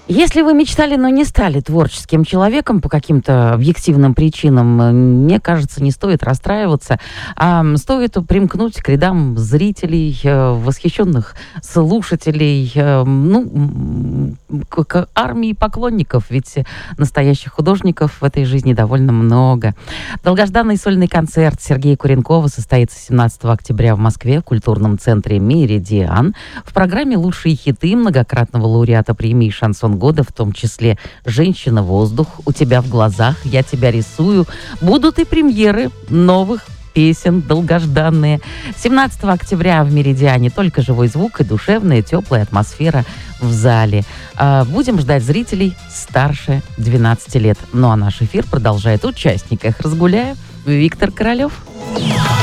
Если вы мечтали, но не стали творческим человеком по каким-то объективным причинам, мне кажется, не стоит расстраиваться, а стоит примкнуть к рядам зрителей, восхищенных слушателей, к армии поклонников, ведь настоящих художников в этой жизни довольно много. Долгожданный сольный концерт Сергея Куренкова состоится 17 октября в Москве в культурном центре «Меридиан». В программе «Лучшие хиты» многократного лауреата премии «Шансон года», в том числе «Женщина-воздух», «У тебя в глазах», «Я тебя рисую». Будут и премьеры новых песен, долгожданные. 17 октября в «Меридиане» только живой звук и душевная, теплая атмосфера в зале. Будем ждать зрителей старше 12 лет. Ну а наш эфир продолжает участник «Эх, разгуляю» Виктор Королев.